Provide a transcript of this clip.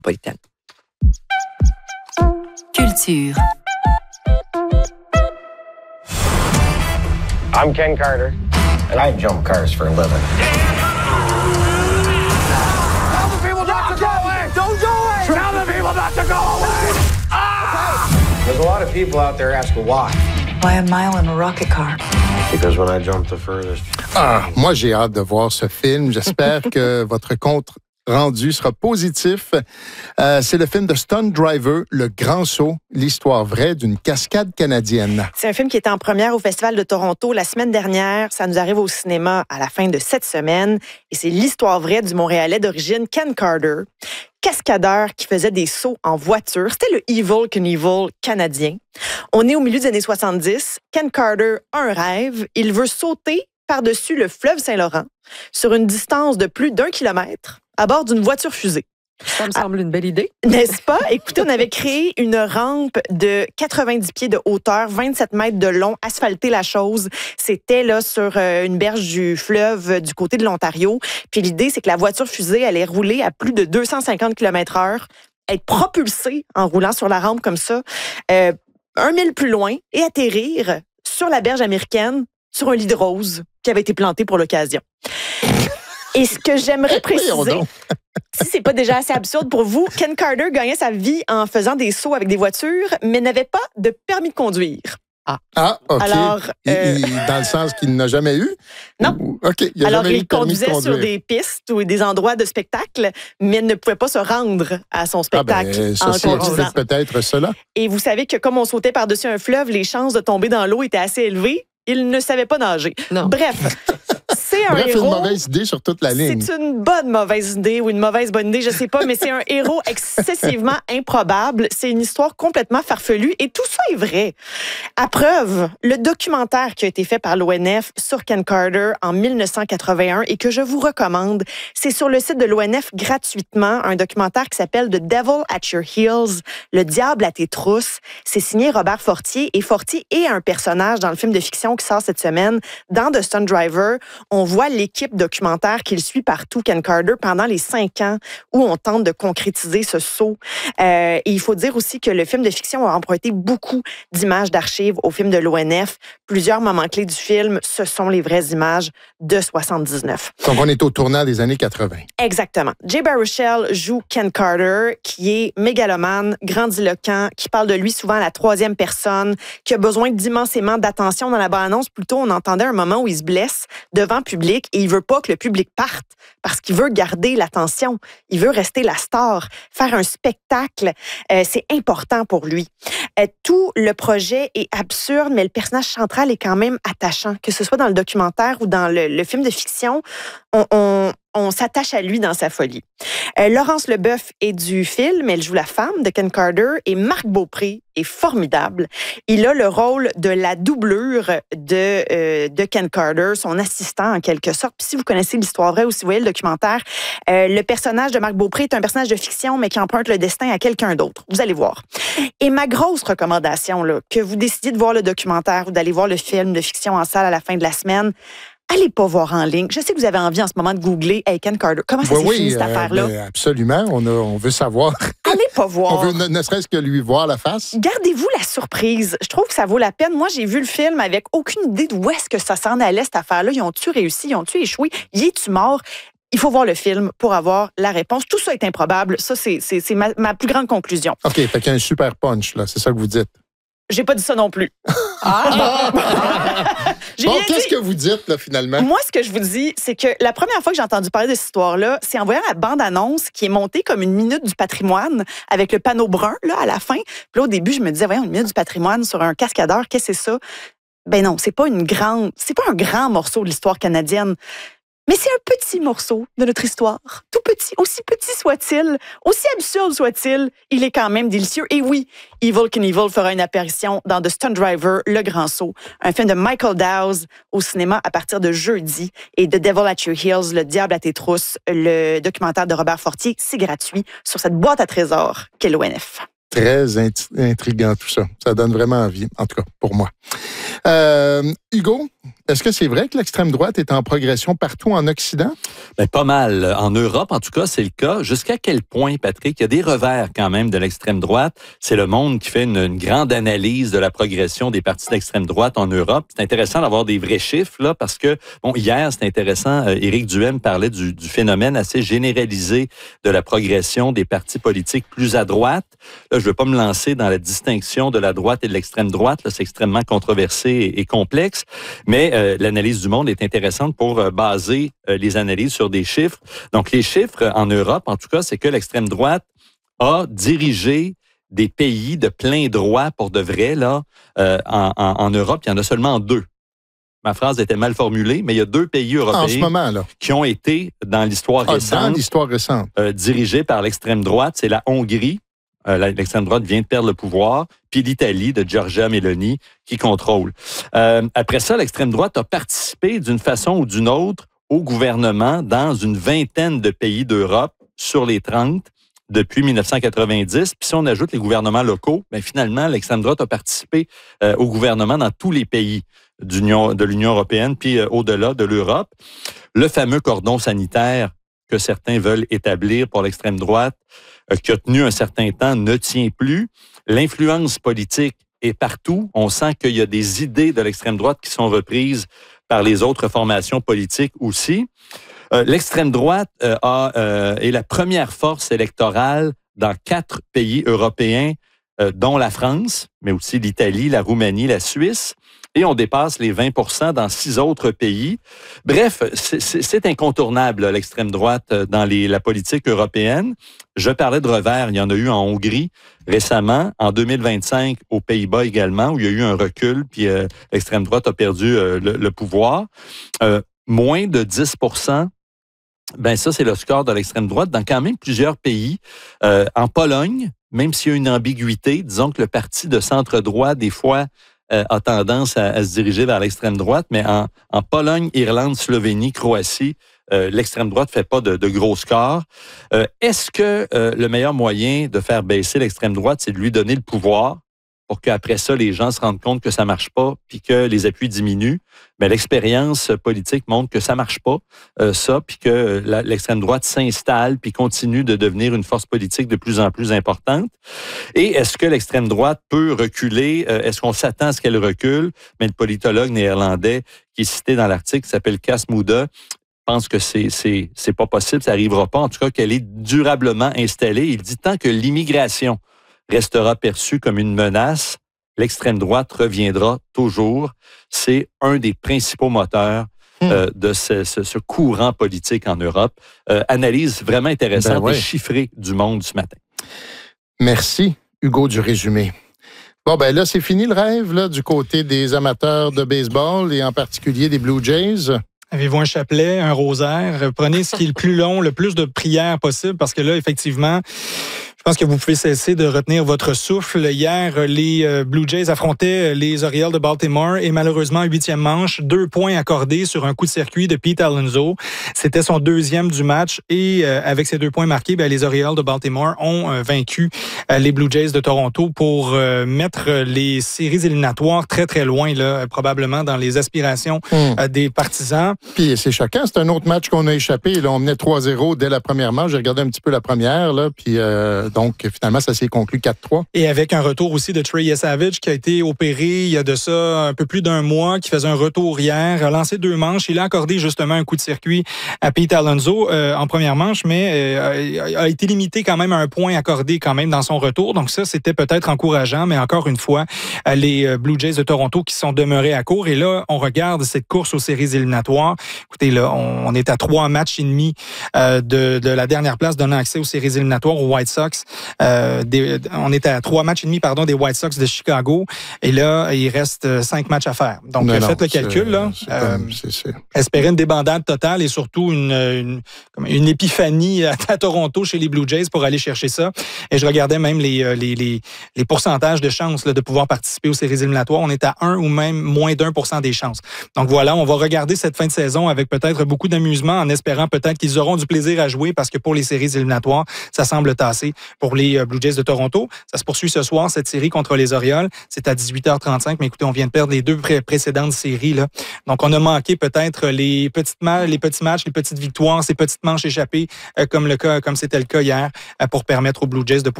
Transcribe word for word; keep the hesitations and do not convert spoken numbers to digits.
métropolitaine. Culture. I'm Ken Carter, and I jump cars for a living. Tell the people not to go away! Don't go away! Tell the people not to go away! Ah! There's a lot of people out there asking why. Why a mile in a rocket car? Because when I jump the furthest... Ah, moi, j'ai hâte de voir ce film. J'espère que votre compte rendu sera positif. Euh, c'est le film de Stunt Driver, Le Grand Saut, l'histoire vraie d'une cascade canadienne. C'est un film qui était en première au Festival de Toronto la semaine dernière. Ça nous arrive au cinéma à la fin de cette semaine. Et c'est l'histoire vraie du Montréalais d'origine Ken Carter, cascadeur qui faisait des sauts en voiture. C'était le Evel Knievel canadien. On est au milieu des années soixante-dix. Ken Carter a un rêve. Il veut sauter par-dessus le fleuve Saint-Laurent sur une distance de plus d'un kilomètre à bord d'une voiture fusée. Ça me semble une belle idée. N'est-ce pas? Écoutez, on avait créé une rampe de quatre-vingt-dix pieds de hauteur, vingt-sept mètres de long, asphalté la chose. C'était là sur euh, une berge du fleuve euh, du côté de l'Ontario. Puis l'idée, c'est que la voiture fusée allait rouler à plus de deux cent cinquante kilomètres heure, être propulsée en roulant sur la rampe comme ça, euh, un mille plus loin et atterrir sur la berge américaine sur un lit de rose qui avait été planté pour l'occasion. Et ce que j'aimerais préciser, si c'est pas déjà assez absurde pour vous, Ken Carter gagnait sa vie en faisant des sauts avec des voitures, mais n'avait pas de permis de conduire. Ah, ah OK. Alors, euh... il, il, dans le sens qu'il n'a jamais eu? Non. Ou, OK, il a Alors, jamais il eu de permis de conduisait conduire. sur des pistes ou des endroits de spectacle, mais il ne pouvait pas se rendre à son spectacle ah ben, ça, en c'est conduisant. peut-être cela. Et vous savez que comme on sautait par-dessus un fleuve, les chances de tomber dans l'eau étaient assez élevées. Il ne savait pas nager. Non. Bref, c'est un Bref, héros. une mauvaise idée sur toute la ligne. C'est une bonne mauvaise idée ou une mauvaise bonne idée, je sais pas, mais c'est un héros excessivement improbable. C'est une histoire complètement farfelue et tout ça est vrai. À preuve, le documentaire qui a été fait par l'O N F sur Ken Carter en mille neuf cent quatre-vingt-un et que je vous recommande, c'est sur le site de l'O N F gratuitement, un documentaire qui s'appelle The Devil at Your Heels, Le diable à tes trousses. C'est signé Robert Fortier et Fortier est un personnage dans le film de fiction qui sort cette semaine. Dans The Stunt Driver, on voit l'équipe documentaire qu'il suit partout, Ken Carter, pendant les cinq ans où on tente de concrétiser ce saut. Euh, et il faut dire aussi que le film de fiction a emprunté beaucoup d'images d'archives au film de l'O N F. Plusieurs moments clés du film, ce sont les vraies images de soixante-dix-neuf. Donc, on est au tournant des années quatre-vingt. Exactement. Jay Baruchel joue Ken Carter, qui est mégalomane, grandiloquent, qui parle de lui souvent à la troisième personne, qui a besoin d'immensément d'attention. Dans la bande-annonce, plutôt, on entendait un moment où il se blesse devant public et il veut pas que le public parte parce qu'il veut garder l'attention. Il veut rester la star, faire un spectacle. Euh, c'est important pour lui. Euh, tout le projet est absurde, mais le personnage central est quand même attachant. Que ce soit dans le documentaire ou dans le, le film de fiction, on, on, on s'attache à lui dans sa folie. Euh, Laurence Leboeuf est du film, elle joue la femme de Ken Carter et Marc Beaupré est formidable. Il a le rôle de la doublure de, euh, de Ken Carter, son assistant en quelque sorte. Puis si vous connaissez l'histoire vraie ou si vous voyez le documentaire, euh, le personnage de Marc Beaupré est un personnage de fiction mais qui emprunte le destin à quelqu'un d'autre. Vous allez voir. Et ma grosse recommandation, là, que vous décidiez de voir le documentaire ou d'aller voir le film de fiction en salle à la fin de la semaine, allez pas voir en ligne. Je sais que vous avez envie en ce moment de googler hey, Ken Carter. Comment ça oui, s'est oui, fini, cette euh, affaire-là? ben, absolument. On, a, on veut savoir. Allez pas voir. On veut ne, ne serait-ce que lui voir la face. Gardez-vous la surprise. Je trouve que ça vaut la peine. Moi, j'ai vu le film avec aucune idée d'où est-ce que ça s'en allait, cette affaire-là. Ils ont-tu réussi? Ils ont-tu échoué? Y es-tu mort? Il faut voir le film pour avoir la réponse. Tout ça est improbable. Ça, c'est, c'est, c'est ma, ma plus grande conclusion. OK, fait qu'il y a un super punch, là. C'est ça que vous dites. J'ai pas dit ça non plus. Ah! J'ai Bon, bien qu'est-ce dit. que vous dites, là, finalement? Moi, ce que je vous dis, c'est que la première fois que j'ai entendu parler de cette histoire-là, c'est en voyant la bande-annonce qui est montée comme une minute du patrimoine avec le panneau brun, là, à la fin. Puis là, au début, je me disais, voyons, une minute du patrimoine sur un cascadeur, qu'est-ce que c'est ça? Ben non, c'est pas une grande, c'est pas un grand morceau de l'histoire canadienne. Mais c'est un petit morceau de notre histoire. Tout petit, aussi petit soit-il, aussi absurde soit-il, il est quand même délicieux. Et oui, Evel Knievel fera une apparition dans The Stunt Driver, Le Grand Saut, un film de Michael Dowse au cinéma à partir de jeudi. Et The Devil at Your Heels, Le diable à tes trousses, le documentaire de Robert Fortier, c'est gratuit sur cette boîte à trésors qu'est l'O N F. Très int- intriguant tout ça. Ça donne vraiment envie, en tout cas pour moi. Euh, Hugo, est-ce que c'est vrai que l'extrême droite est en progression partout en Occident? Ben, pas mal. En Europe, en tout cas, c'est le cas. Jusqu'à quel point, Patrick, il y a des revers quand même de l'extrême droite. C'est Le Monde qui fait une, une grande analyse de la progression des partis d'extrême droite en Europe. C'est intéressant d'avoir des vrais chiffres, là, parce que, bon, hier, c'est intéressant, euh, Éric Duhem parlait du, du phénomène assez généralisé de la progression des partis politiques plus à droite. Là, je veux pas me lancer dans la distinction de la droite et de l'extrême droite. Là, c'est extrêmement controversé et, et complexe. Mais euh, l'analyse du Monde est intéressante pour euh, baser euh, les analyses sur des chiffres. Donc, les chiffres en Europe, en tout cas, c'est que l'extrême droite a dirigé des pays de plein droit pour de vrai. Là, euh, en, en, en Europe, il y en a seulement deux. Ma phrase était mal formulée, mais il y a deux pays européens en ce moment, là. qui ont été, dans l'histoire ah, récente, dans l'histoire récente. Euh, dirigés par l'extrême droite. C'est la Hongrie. Euh, l'extrême droite vient de perdre le pouvoir, puis l'Italie de Giorgia Meloni qui contrôle. Euh, après ça, l'extrême droite a participé d'une façon ou d'une autre au gouvernement dans une vingtaine de pays d'Europe sur les trente depuis dix-neuf cent quatre-vingt-dix. Puis si on ajoute les gouvernements locaux, bien finalement, l'extrême droite a participé euh, au gouvernement dans tous les pays d'Union, de l'Union européenne, puis euh, au-delà de l'Europe. Le fameux cordon sanitaire que certains veulent établir pour l'extrême droite, euh, qui a tenu un certain temps, ne tient plus. L'influence politique est partout. On sent qu'il y a des idées de l'extrême droite qui sont reprises par les autres formations politiques aussi. Euh, l'extrême droite euh, a, euh, est la première force électorale dans quatre pays européens, euh, dont la France, mais aussi l'Italie, la Roumanie, la Suisse. Et on dépasse les vingt pour cent dans six autres pays. Bref, c'est, c'est incontournable, là, l'extrême droite dans les, la politique européenne. Je parlais de revers, il y en a eu en Hongrie récemment, en deux mille vingt-cinq aux Pays-Bas également, où il y a eu un recul, puis euh, l'extrême droite a perdu euh, le, le pouvoir. Euh, moins de dix pour cent, ben ça, c'est le score de l'extrême droite dans quand même plusieurs pays. Euh, en Pologne, même s'il y a une ambiguïté, disons que le parti de centre-droit, des fois, euh, a tendance à, à se diriger vers l'extrême droite, mais en, en Pologne, Irlande, Slovénie, Croatie, euh, l'extrême droite ne fait pas de, de gros scores. Euh, est-ce que euh, le meilleur moyen de faire baisser l'extrême droite, c'est de lui donner le pouvoir pour qu'après ça, les gens se rendent compte que ça marche pas puis que les appuis diminuent? Mais l'expérience politique montre que ça marche pas, euh, ça, puis que la, l'extrême droite s'installe puis continue de devenir une force politique de plus en plus importante. Et est-ce que l'extrême droite peut reculer? Euh, est-ce qu'on s'attend à ce qu'elle recule? Mais le politologue néerlandais qui est cité dans l'article, qui s'appelle Cas Mouda, pense que c'est, c'est, c'est pas possible, ça n'arrivera pas. En tout cas, qu'elle est durablement installée. Il dit tant que l'immigration restera perçue comme une menace, l'extrême droite reviendra toujours. C'est un des principaux moteurs euh, de ce, ce, ce courant politique en Europe. Euh, analyse vraiment intéressante ben ouais. et chiffrée du Monde ce matin. Merci, Hugo, du résumé. Bon, ben là, c'est fini le rêve là, du côté des amateurs de baseball et en particulier des Blue Jays. Avez-vous un chapelet, un rosaire? Prenez ce qui est le plus long, le plus de prières possible, parce que là, effectivement, je pense que vous pouvez cesser de retenir votre souffle. Hier, les Blue Jays affrontaient les Orioles de Baltimore et malheureusement, huitième manche, deux points accordés sur un coup de circuit de Pete Alonso. C'était son deuxième du match et euh, avec ces deux points marqués, ben, les Orioles de Baltimore ont euh, vaincu euh, les Blue Jays de Toronto pour euh, mettre les séries éliminatoires très, très loin, là, probablement dans les aspirations mmh. euh, des partisans. Puis c'est choquant, c'est un autre match qu'on a échappé. Là, on menait trois zéro dès la première manche. J'ai regardé un petit peu la première, là, puis... Euh, Donc, finalement, ça s'est conclu quatre trois. Et avec un retour aussi de Trey Yesavage qui a été opéré il y a de ça un peu plus d'un mois, qui faisait un retour hier, a lancé deux manches. Il a accordé justement un coup de circuit à Pete Alonso euh, en première manche, mais euh, a été limité quand même à un point accordé quand même dans son retour. Donc ça, c'était peut-être encourageant, mais encore une fois, les Blue Jays de Toronto qui sont demeurés à court. Et là, on regarde cette course aux séries éliminatoires. Écoutez, là, on est à trois matchs et demi euh, de, de la dernière place donnant accès aux séries éliminatoires aux White Sox. Euh, des, on est à trois matchs et demi pardon, des White Sox de Chicago. Et là, il reste cinq matchs à faire. Donc, non, faites non, le calcul. Là. C'est euh, comme, c'est, c'est... Espérez une débandade totale et surtout une, une, une épiphanie à, à Toronto chez les Blue Jays pour aller chercher ça. Et je regardais même les, les, les, les pourcentages de chances là, de pouvoir participer aux séries éliminatoires. On est à un ou même moins d'un pour cent des chances. Donc voilà, on va regarder cette fin de saison avec peut-être beaucoup d'amusement en espérant peut-être qu'ils auront du plaisir à jouer parce que pour les séries éliminatoires, ça semble tasser pour les euh, Blue Jays de Toronto. Ça se poursuit ce soir, cette série contre les Orioles. C'est à dix-huit heures trente-cinq, mais écoutez, on vient de perdre les deux pré- précédentes séries, là. Donc, on a manqué peut-être les, petites ma- les petits matchs, les petites victoires, ces petites manches échappées, euh, comme, le cas, comme c'était le cas hier, euh, pour permettre aux Blue Jays de